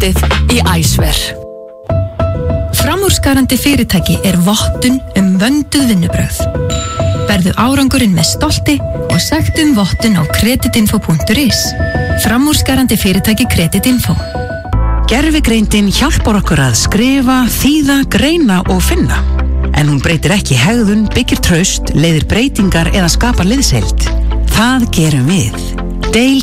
kvöldið í Æsver. Framúrskarandi fyrirtæki vottun vönduð vinnubrögð. Verðu árangurinn með stolti og sagt vottun á kreditinfo.is. Framúrskarandi fyrirtæki Kreditinfo. Gervigreindin hjálpar okkur að skrifa, þýða, greina og finna. En hún breytir ekki hegðun, byggir traust, leiðir breytingar eða skapar liðsheild. Það gerum við. Dale